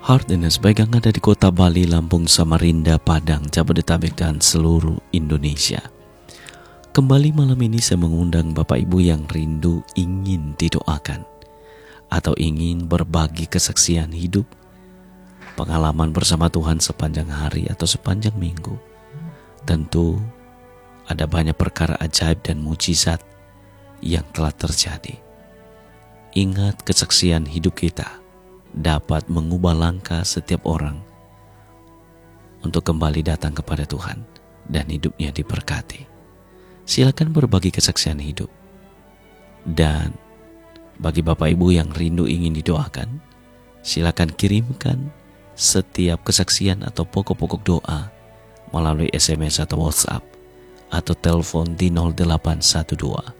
Heartness baik yang ada di kota Bali, Lampung, Samarinda, Padang, Jabodetabek, dan seluruh Indonesia. Kembali malam ini saya mengundang Bapak Ibu yang rindu ingin didoakan atau ingin berbagi kesaksian hidup, pengalaman bersama Tuhan sepanjang hari atau sepanjang minggu. Tentu ada banyak perkara ajaib dan mujizat yang telah terjadi. Ingat, kesaksian hidup kita dapat mengubah langkah setiap orang untuk kembali datang kepada Tuhan dan hidupnya diberkati. Silakan berbagi kesaksian hidup. Dan bagi Bapak Ibu yang rindu ingin didoakan, silakan kirimkan setiap kesaksian atau pokok-pokok doa melalui SMS atau WhatsApp atau telepon di 0812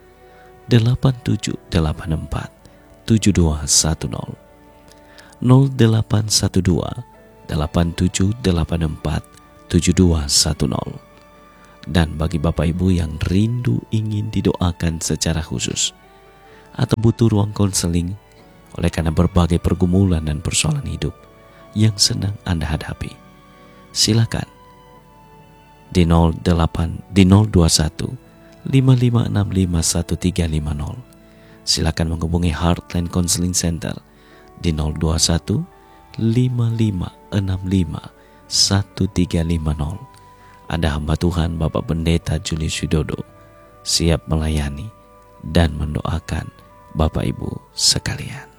8784 7210, 0812 8784 7210. Dan bagi Bapak Ibu yang rindu ingin didoakan secara khusus atau butuh ruang konseling oleh karena berbagai pergumulan dan persoalan hidup yang sedang Anda hadapi, silakan di 021 5565 1350. Silakan menghubungi Heartline Counseling Center di 021 5565 1350. Ada hamba Tuhan Bapak Pendeta Julius Widodo siap melayani dan mendoakan Bapak Ibu sekalian.